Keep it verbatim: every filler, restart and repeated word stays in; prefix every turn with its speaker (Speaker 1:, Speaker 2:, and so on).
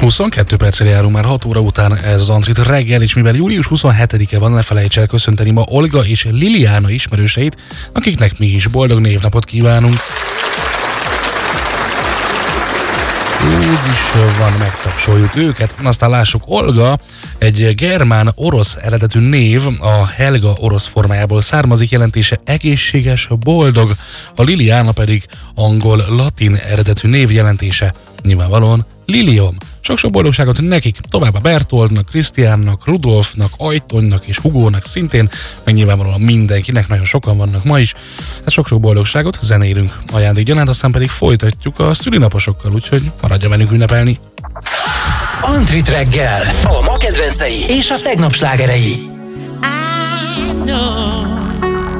Speaker 1: huszonkettő perccel járunk már hat óra után, ez az Antrit reggel, és mivel július huszonhetedike van, ne felejts el köszönteni ma Olga és Liliana ismerőseit, akiknek mi is boldog névnapot kívánunk. Úgy is van, megtapsoljuk őket. Aztán lássuk, Olga egy germán-orosz eredetű név, a Helga orosz formájából származik, jelentése egészséges, boldog, a Liliana pedig angol-latin eredetű név, jelentése nyilvánvalóan Lilium. Sok-sok boldogságot nekik, továbbá Bertoldnak, Krisztiánnak, Rudolfnak, Ajtonnak és Hugónak szintén, meg nyilvánvalóan mindenkinek, nagyon sokan vannak ma is. Hát sok-sok boldogságot, zenélünk ajándékgyanánt, aztán pedig folytatjuk a szülinaposokkal, úgyhogy maradja velünk ünnepelni.
Speaker 2: Antrit reggel, a ma kedvencei és a tegnap slágerei.